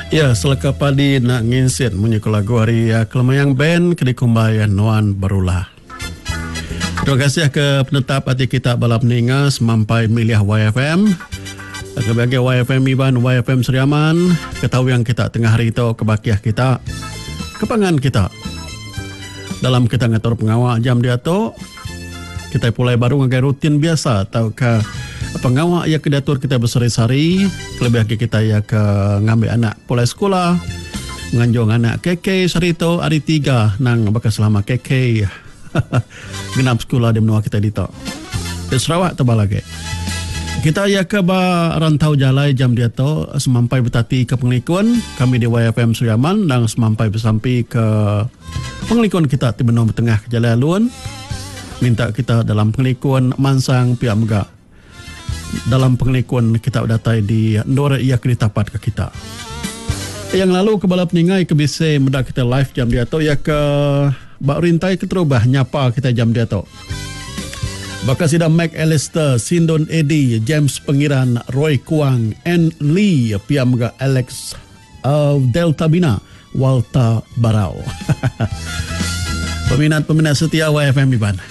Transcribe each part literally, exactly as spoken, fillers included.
Ya, selaka padi nak nginsit menyukai lagu hari ya, Kelemayang Band Kedikumbaya Nuan Berulah. Terima kasih ke penetap hati kita balap ninga semampai milih Y F M. Kebahagia Y F M Iban, Y F M Seriaman, ketahui yang kita tengah hari itu kebahagiaan kita, kepangan kita. Dalam kita ngatur pengawal jam dia tu, kita mulai baru ngagai rutin biasa atau ke pengawal ya ke diatur kita bersari-sari, lebih lagi kita ya ke ngambil anak pulai sekolah, nganjong anak K K sarito hari tiga nang bakas selama K K genap sekolah di menua kita dito. Di Sarawak tebal lagi. Kita ya ke ba rantau jalai jam dia tu semampai betati ke penglikuan kami di Y F M Seriaman dan semampai bersampai ke penglikuan kita di benua tengah ke Jalai Alun. Minta kita dalam penglikuan mansang pihak megak. Dalam penglikuan kita datai di Ndora ia kini tapat ke kita. Yang lalu ke balap ningai ke bise medak kita live jam dia tu ya ke bak rintai ke terubah nyapa kita jam dia tu. Bakal sida Mac Alistair, Sindon Eddie, James Pengiran, Roy Kuang, N. Lee, pihak megak Alex uh, Delta Bina, Walter Barau. Peminat-peminat setia Y F M Iban.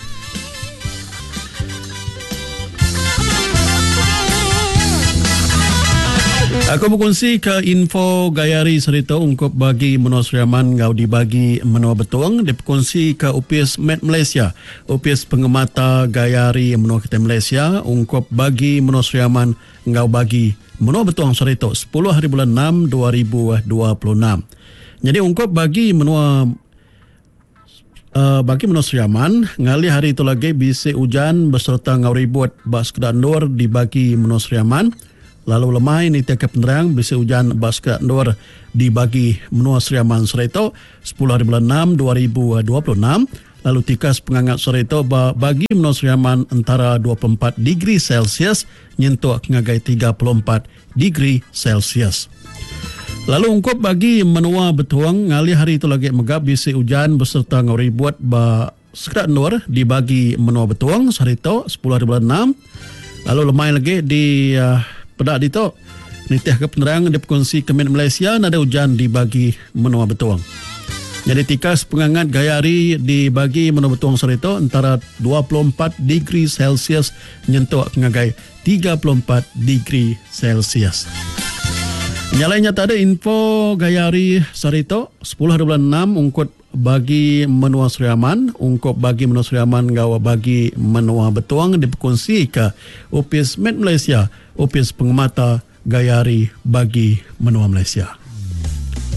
Aku berkongsi ke info gayari serita ungkup bagi menua Seriaman ngau dibagi menua betuang. Dia berkongsi ke U P S Med Malaysia, U P S pengemata gayari menua kita Malaysia ungkup bagi menua Seriaman ngau bagi menua betuang serita sepuluh hari bulan enam dua ribu dua puluh enam. Jadi ungkup bagi menua uh, bagi menua Seriaman ngali hari itu lagi bisi hujan beserta ngau ribut bas kedandur dibagi menua Seriaman. Lalu lemah ini tiap penerang bisa hujan basket nur dibagi menua Seriaman Serito sepuluh hari bulan enam dua ribu dua puluh enam. Lalu tikas pengangat Serito bagi menua Seriaman antara dua puluh empat degree Celsius nyentuh ngagai tiga puluh empat degree Celsius. Lalu ungkup bagi menua Betuang ngali hari itu lagi megap bisa hujan beserta ngoribuat ba sekerat nur dibagi menua Betuang Serito sepuluh hari bulan enam. Lalu lemah lagi di uh, pedak dito nitih ke penerang di berkongsi ke Med Malaysia nada hujan dibagi menua Betuang. Jadi tikas pengangat gayari dibagi menua Betuang Serito antara dua puluh empat degree Celsius nyentuh ngagai tiga puluh empat degree Celsius. Nyalainya tadi info gayari Serito sepuluh hari bulan enam ungkut bagi menua Seriaman, ungkup bagi menua Seriaman gawa bagi menua Betuang diperkongsi ke U P S Med Malaysia, U P S pengemata gayari bagi menua Malaysia.